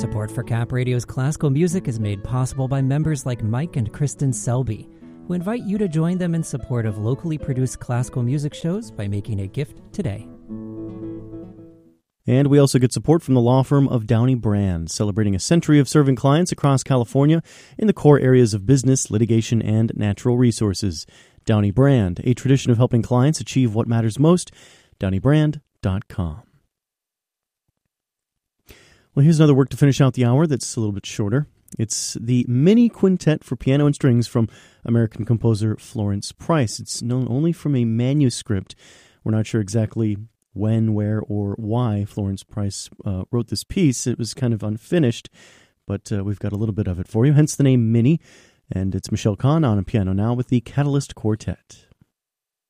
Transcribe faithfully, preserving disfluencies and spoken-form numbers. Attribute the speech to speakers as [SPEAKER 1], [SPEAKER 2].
[SPEAKER 1] Support for Cap Radio's classical music is made possible by members like Mike and Kristen Selby, who invite you to join them in support of locally produced classical music shows by making a gift today.
[SPEAKER 2] And we also get support from the law firm of Downey Brand, celebrating a century of serving clients across California in the core areas of business, litigation, and natural resources. Downey Brand, a tradition of helping clients achieve what matters most. downey brand dot com. Well, here's another work to finish out the hour that's a little bit shorter. It's the Mini Quintet for Piano and Strings from American composer Florence Price. It's known only from a manuscript. We're not sure exactly when, where, or why Florence Price uh, wrote this piece. It was kind of unfinished, but uh, we've got a little bit of it for you, hence the name Mini. And it's Michelle Kahn on a piano now with the Catalyst Quartet.